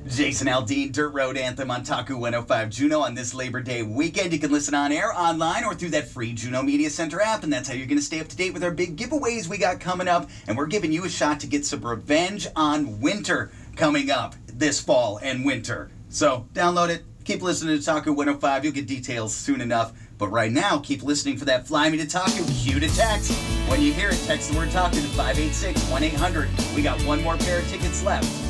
Jason Aldean, Dirt Road Anthem on Taku 105 Juno on this Labor Day weekend. You can listen on air, online, or through that free Juno Media Center app, and that's how you're going to stay up to date with our big giveaways we got coming up. And we're giving you a shot to get some revenge on winter coming up this fall and winter. So download it, keep listening to Taku 105. You'll get details soon enough. But right now, keep listening for that Fly Me to Taku cue to text. When you hear it, text the word Taku to 586-1800. We got one more pair of tickets left.